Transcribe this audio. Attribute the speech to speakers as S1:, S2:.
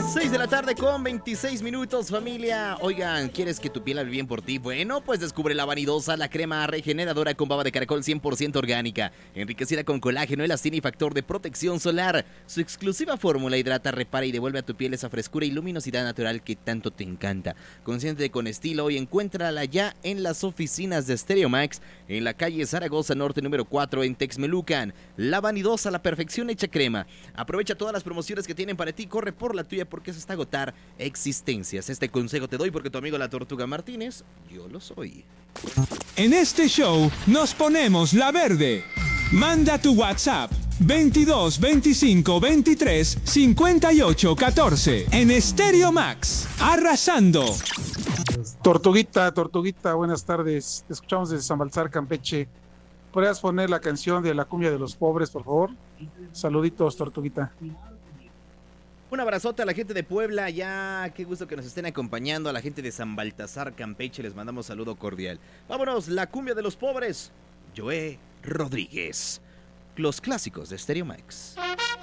S1: 6 de la tarde con 26 minutos, familia. Oigan, ¿quieres que tu piel hable bien por ti? Bueno, pues descubre la Vanidosa, la crema regeneradora con baba de caracol 100% orgánica, enriquecida con colágeno, elastina y factor de protección solar. Su exclusiva fórmula hidrata, repara y devuelve a tu piel esa frescura y luminosidad natural que tanto te encanta. Consciente con estilo y encuéntrala ya en las oficinas de Stereo Max, en la calle Zaragoza Norte número 4 en Texmelucan. La Vanidosa, la perfección hecha crema. Aprovecha todas las promociones que tienen para ti, corre por la tuya porque es hasta agotar existencias. Este consejo te doy porque tu amigo la Tortuga Martínez, yo lo soy.
S2: En este show nos ponemos la verde. Manda tu WhatsApp 22 25 23 58 14 en Stereo Max, arrasando.
S3: Tortuguita, buenas tardes. Te escuchamos desde San Baltasar, Campeche. ¿Podrías poner la canción de la cumbia de los pobres, por favor? Saluditos, Tortuguita.
S1: Un abrazote a la gente de Puebla, ya qué gusto que nos estén acompañando, a la gente de San Baltasar, Campeche, les mandamos saludo cordial. Vámonos, la cumbia de los pobres, Joe Rodríguez, los clásicos de Stereo Max.